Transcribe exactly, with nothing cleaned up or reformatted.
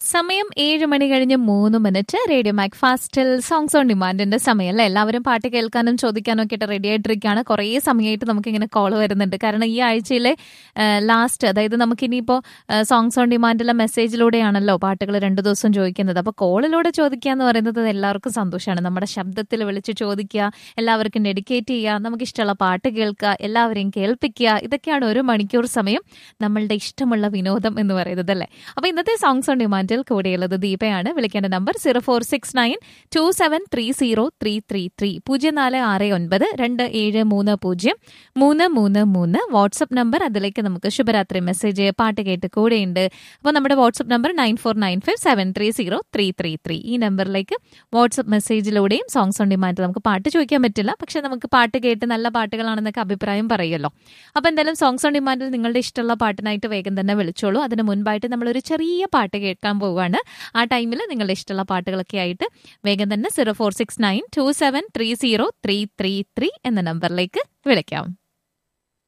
സമയം ഏഴ് മണി കഴിഞ്ഞ് മൂന്ന് minute. Radio Mac ഫാസ്റ്റിൽ songs on ഡിമാൻഡിന്റെ സമയമല്ലേ. എല്ലാവരും പാട്ട് കേൾക്കാനും ചോദിക്കാനും ഒക്കെ ആയിട്ട് റെഡി ആയിട്ടിരിക്കുകയാണ്. കുറേ സമയമായിട്ട് നമുക്കിങ്ങനെ കോൾ വരുന്നുണ്ട്. കാരണം ഈ ആഴ്ചയിലെ ലാസ്റ്റ്, അതായത് നമുക്കിനിയിപ്പോൾ സോങ്സ് ഓൺ ഡിമാൻഡിലെ മെസ്സേജിലൂടെയാണല്ലോ പാട്ടുകൾ രണ്ടു ദിവസം ചോദിക്കുന്നത്. അപ്പോൾ കോളിലൂടെ ചോദിക്കുക എന്ന് പറയുന്നത് എല്ലാവർക്കും സന്തോഷമാണ്. നമ്മുടെ ശബ്ദത്തിൽ വിളിച്ച് ചോദിക്കുക, എല്ലാവർക്കും ഡെഡിക്കേറ്റ് ചെയ്യുക, നമുക്കിഷ്ടമുള്ള പാട്ട് കേൾക്കുക, എല്ലാവരെയും കേൾപ്പിക്കുക. ഇതൊക്കെയാണ് ഒരു മണിക്കൂർ സമയം നമ്മളുടെ ഇഷ്ടമുള്ള വിനോദം എന്ന് പറയുന്നത് അല്ലേ. അപ്പോൾ ഇന്നത്തെ സോങ്സ് ഓൺ ഡിമാൻഡ് കൂടെയുള്ളത് ദീപയാണ്. വിളിക്കേണ്ട number zero four six nine to seven three zero three three three പൂജ്യം നാല് ആറ് ഒൻപത് രണ്ട് ഏഴ് മൂന്ന് പൂജ്യം മൂന്ന് മൂന്ന് മൂന്ന്. വാട്സപ്പ് നമ്പർ, അതിലേക്ക് നമുക്ക് ശുഭരാത്രി മെസ്സേജ്, പാട്ട് കേട്ട് കൂടെയുണ്ട്. അപ്പോൾ നമ്മുടെ WhatsApp number nine four nine five seven three zero three three three. ഈ നമ്പറിലേക്ക് വാട്സപ്പ് മെസ്സേജിലൂടെയും സോങ്സ് ഓൺ ഡിമാൻഡ് നമുക്ക് പാട്ട് ചോദിക്കാൻ പറ്റില്ല, പക്ഷെ നമുക്ക് പാട്ട് കേട്ട് നല്ല പാട്ടുകളാണെന്നൊക്കെ അഭിപ്രായം പറയുമല്ലോ. അപ്പോൾ എന്തായാലും സോങ്സ് ഓൺ ഡിമാൻഡിൽ നിങ്ങളുടെ ഇഷ്ടമുള്ള പാട്ടിനായിട്ട് വേഗം തന്നെ വിളിച്ചോളൂ. അതിന് മുൻപായിട്ട് നമ്മളൊരു ചെറിയ പാട്ട് കേൾക്കാൻ പോവുകയാണ്. ആ ടൈമിൽ നിങ്ങളുടെ ഇഷ്ടമുള്ള പാട്ടുകളൊക്കെ ആയിട്ട് വേഗം തന്നെ zero four six nine to seven three zero three three three എന്ന നമ്പറിലേക്ക് വിളിക്കാം.